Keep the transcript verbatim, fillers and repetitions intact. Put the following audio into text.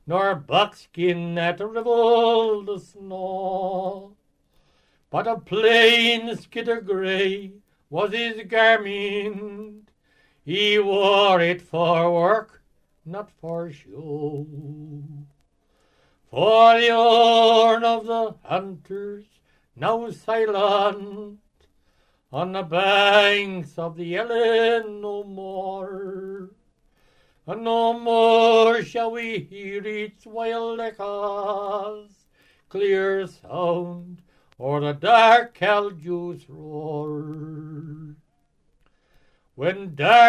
nor buckskin that rivelled the snow, but a plain skitter grey was his garment. He wore it for work, not for show. For the horn of the hunters, now silent, on the banks of the Ellen no more, and no more shall we hear its wild echoes, clear sound, or the dark Calju's roar. When dark